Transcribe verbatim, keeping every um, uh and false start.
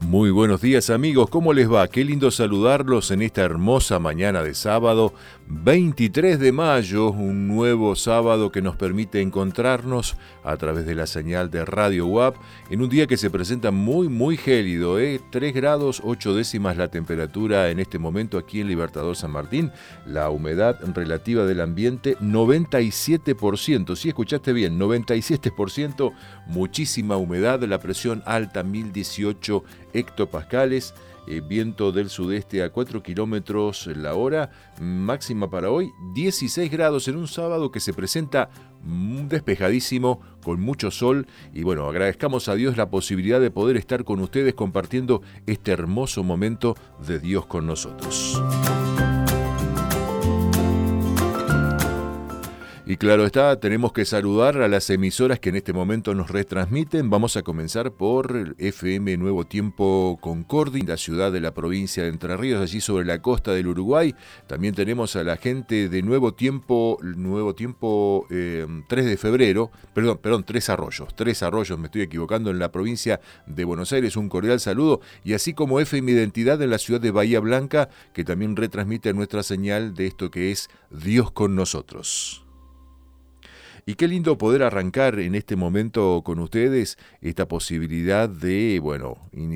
Muy buenos días amigos, ¿cómo les va? Qué lindo saludarlos en esta hermosa mañana de sábado, veintitrés de mayo, un nuevo sábado que nos permite encontrarnos a través de la señal de Radio U A P en un día que se presenta muy muy gélido, ¿eh? tres grados ocho décimas la temperatura en este momento aquí en Libertador San Martín, la humedad relativa del ambiente noventa y siete por ciento, sí escuchaste bien, noventa y siete por ciento, muchísima humedad, la presión alta mil dieciocho hectopascales, eh, viento del sudeste a cuatro kilómetros la hora, máxima para hoy dieciséis grados en un sábado que se presenta despejadísimo, con mucho sol, y bueno, agradezcamos a Dios la posibilidad de poder estar con ustedes compartiendo este hermoso momento de Dios con nosotros. Y claro está, tenemos que saludar a las emisoras que en este momento nos retransmiten. Vamos a comenzar por F M Nuevo Tiempo Concordia, la ciudad de la provincia de Entre Ríos, allí sobre la costa del Uruguay. También tenemos a la gente de Nuevo Tiempo, Nuevo Tiempo eh, tres de febrero, perdón, perdón, Tres Arroyos, Tres Arroyos, me estoy equivocando, en la provincia de Buenos Aires. Un cordial saludo. Y así como F M Identidad en la ciudad de Bahía Blanca, que también retransmite nuestra señal de esto que es Dios con nosotros. Y qué lindo poder arrancar en este momento con ustedes esta posibilidad de, bueno, iniciar